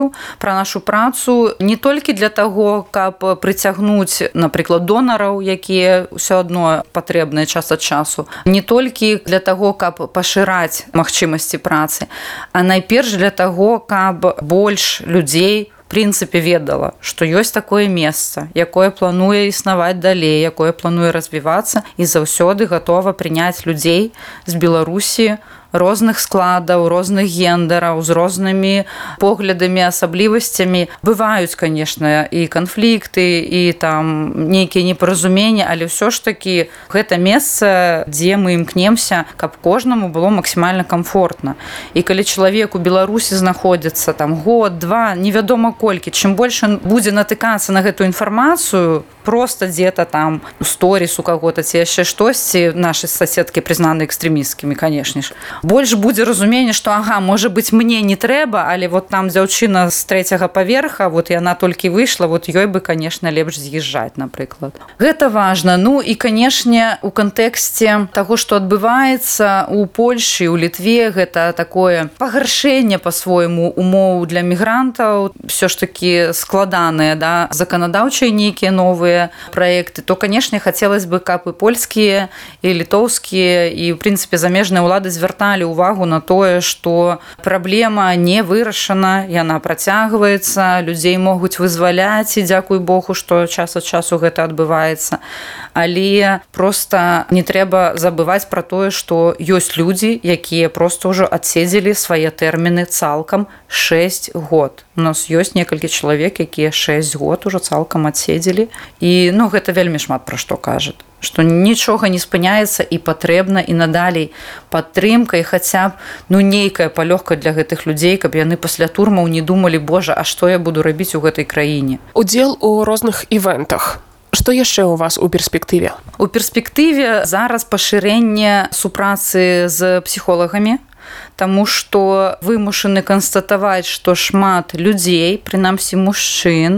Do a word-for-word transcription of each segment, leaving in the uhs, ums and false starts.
пра нашу працу не толькі для таго, каб прыцягнуць, напрыклад, донараў, якія ўсё адно патрэбныя час ад часу, не толькі для таго, каб пашыраць магчымасці працы, а найперш для таго, каб больш людзей в прынцыпе ведала, што ёсць такое месца, якое плануе існаваць далей, якое плануе развівацца і заўсёды гатова прыняць людзей з Беларусі, розных складаў, розных гендераў, з рознымі поглядамі, асаблівасцямі. Бываюць, конечно, і канфлікты, і там нейкія непаразуменні, але ўсё ж такі гэта месца, дзе мы імкнемся, каб кожнаму было максімальна комфортна. І калі чалавек у Беларусі знаходзіцца там год, два, невядома колькі, чым больш ён будзе натыкацца на гэтую інфармацыю, просто дзе-то там у сторіс у каго-то ці яшчэ штосьці, нашы соседкі прызнаны экстрэмісткімі, канешне ж, больш будзе разуменне, што ага, можа быць, мне не трэба, але вот там дзяўчына з трэцяга паверха, вот яна толькі выйшла, вот ёй бы, конечно, лепш з'язджаць, напрыклад. Гэта важна. Ну і, канешне, у кантэксце таго, што адбываецца у Польшы, у Літве, гэта такое пагаршэнне па-свойму умоў для мігрантаў, ўсё ж такі складаныя, да, заканадаўчыя нейкія новыя праекты, то, канешне, хацелось бы, каб і польскія, і літоўскія, і, в прынцыпе, замежныя ўлады звярталі увагу на тое, што праблема не вырашана, яна працягваецца, людзей могуць вызваляць, і дзякуй Богу, што час ад часу гэта адбываецца. Але проста не трэба забываць пра тое, што ёсць людзі, якія проста ўжо адседзелі свае тэрміны цалкам шэсць год. У нас ёсць некалькі чалавек, якія шэсць год ужо цалкам адседзелі. І, ну, гэта вельмі шмат пра што кажа. Што нічога не спыняецца і патрэбна і надалей падтрымка і хаця б ну нейкая палёгка для гэтых людзей, каб яны пасля турмаў не думалі, божа, а што я буду рабіць у гэтай краіне. Удзел у розных івентах. Што яшчэ ў вас у перспектыве? У перспектыве зараз пашырэнне супрацы з псіхолагамі, таму што вымушаны канстатаваць, што шмат людзей, прынамсі мужчын,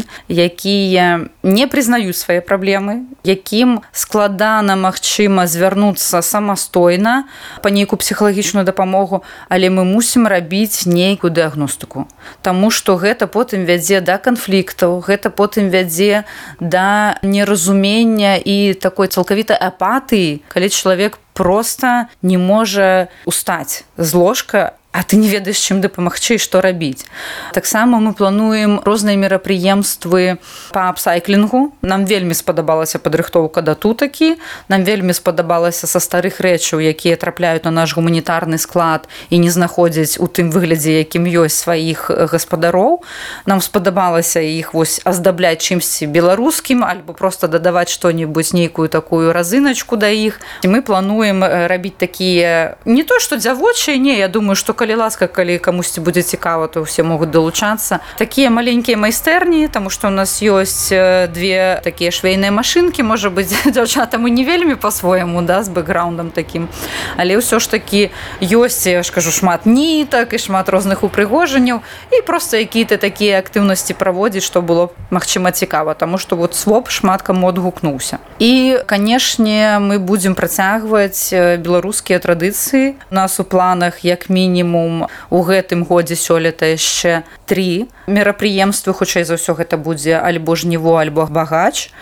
якія не прызнаюць свае праблемы, якім складана, магчыма, звярнуцца самастойна па нейкую псіхалагічную дапамогу, але мы мусім рабіць нейкую дыягностыку. Таму што гэта потым вядзе да канфліктаў, гэта потым вядзе да неразумення і такой цалкавітай апатыі, калі чалавек просто не можа устаць з ложка, а ты не ведаеш, чым дапамагчы і што рабіць. Таксама мы плануем розныя мерапрыемствы па апсайклінгу. Нам вельмі спадабалася падрыхтоўка да тутакі, нам вельмі спадабалася са старых рэчаў, якія трапляюць на наш гуманітарны склад і не знаходзяць у тым выглядзе, якім ёсць сваіх гаспадароў. Нам спадабалася іх вось аздабляць чымсьці беларускім альбо проста дадаваць што-небудзь, нейкую такую разыначку да іх. І мы плануем рабіць такія не то, што дзявочыя, не, я думаю, што калі ласка, калі камусьці будзе цікава, то ўсе могуць далучацца. Такія маленькія майстэрні, таму што ў нас ёсць две такія швейныя машынкі, можа быць, дзяўчатам і не вельмі па-свойму, да, з бэкграундам такім. Але ўсё ж такі ёсць, я ж кажу, шмат нітак і шмат розных упрыгожанняў і проста якія-то такія актыўнасці праводзіць, што было, магчыма, цікава, таму што вот своп шмат каму адгукнуўся. І, канешне, мы будзем працягваць беларускія традыцыі. У нас у планах, як мінімум, у гэтым годзе сёлета яшчэ тры мерапрыемствы, хутчэй за ўсё гэта будзе альбо жніво, альбо багач.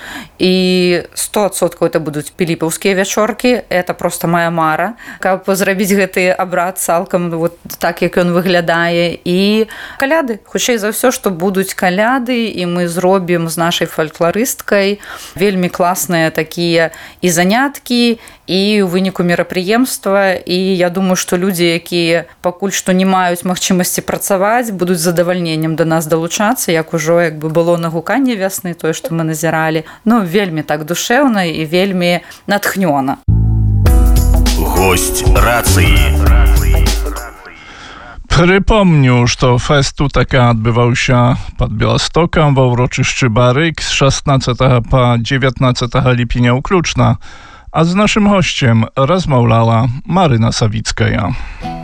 І сто адсоткаў это будуць піліпаўскія вячоркі. Это проста моя мара, каб зрабіць гэты абрад цалкам вот так, як ён выглядае. І каляды. Хутчэй за ўсё, што будуць каляды, і мы зробім з нашай фалькларысткай вельмі класныя такія і заняткі, і ў выніку мерапрыемства. І я думаю, што людзі, якія пакуль што не маюць магчымасці працаваць, будуць з задавальненнем да нас далучацца, як ужо як бы было на гуканне вясны, тое, што мы назіралі. Ну, вельмі так душэўна і вельмі натхнёна. Гость рацыі. Прыпомню, што фэст тутака адбываўся пад Беластокам ва ўрочышчы Барык з шаснаццатага па dziewiętnastego lipня ўключна, а з нашым госцем размаўляла Марына Савіцкая.